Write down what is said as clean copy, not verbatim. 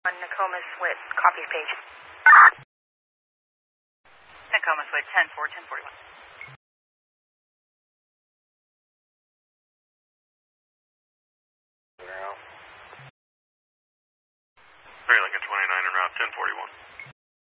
On Nokomis with copies page. Nokomis with 10-4, 1041. Very Lincoln 29 en route, 1041.